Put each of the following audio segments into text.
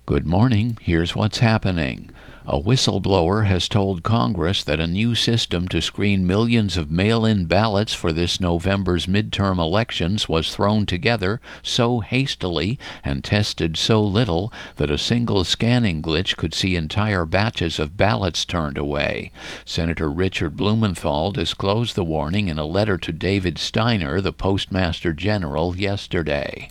Good morning. Here's what's happening. A whistleblower has told Congress that a new system to screen millions of mail-in ballots for this November's midterm elections was thrown together so hastily and tested so little that a single scanning glitch could see entire batches of ballots turned away. Senator Richard Blumenthal disclosed the warning in a letter to David Steiner, the Postmaster General, yesterday.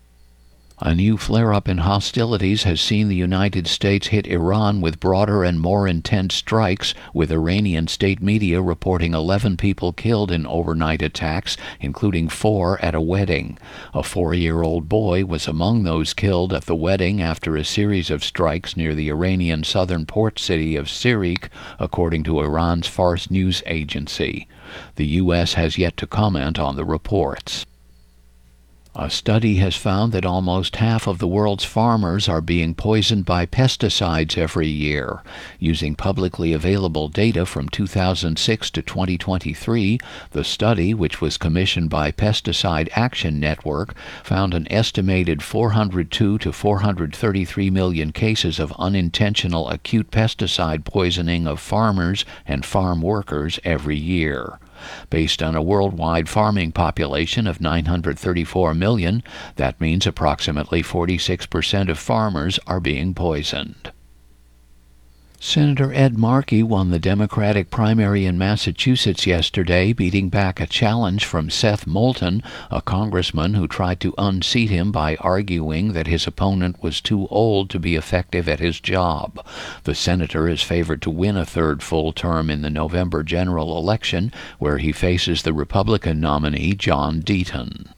A new flare-up in hostilities has seen the United States hit Iran with broader and more intense strikes, with Iranian state media reporting 11 people killed in overnight attacks, including 4 at a wedding. A 4-year-old boy was among those killed at the wedding after a series of strikes near the Iranian southern port city of Sirik, according to Iran's Fars news agency. The U.S. has yet to comment on the reports. A study has found that almost half of the world's farmers are being poisoned by pesticides every year. Using publicly available data from 2006 to 2023, the study, which was commissioned by Pesticide Action Network, found an estimated 402 to 433 million cases of unintentional acute pesticide poisoning of farmers and farm workers every year. Based on a worldwide farming population of 934 million, that means approximately 46% of farmers are being poisoned. Senator Ed Markey won the Democratic primary in Massachusetts yesterday, beating back a challenge from Seth Moulton, a congressman who tried to unseat him by arguing that his opponent was too old to be effective at his job. The senator is favored to win a third full term in the November general election, where he faces the Republican nominee John Deaton.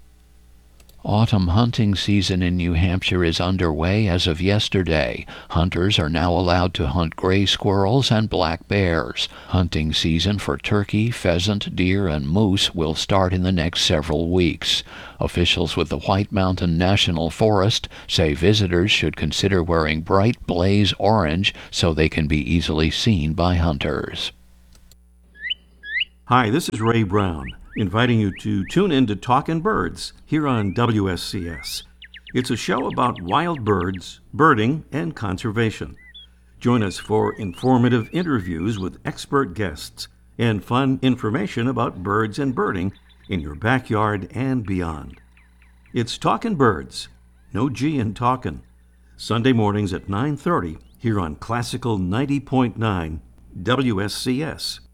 Autumn hunting season in New Hampshire is underway as of yesterday. Hunters are now allowed to hunt gray squirrels and black bears. Hunting season for turkey, pheasant, deer, and moose will start in the next several weeks. Officials with the White Mountain National Forest say visitors should consider wearing bright blaze orange so they can be easily seen by hunters. Hi, this is Ray Brown, inviting you to tune in to Talkin' Birds here on WSCS. It's a show about wild birds, birding, and conservation. Join us for informative interviews with expert guests and fun information about birds and birding in your backyard and beyond. It's Talkin' Birds, no G in talkin', Sunday mornings at 9:30 here on Classical 90.9 WSCS.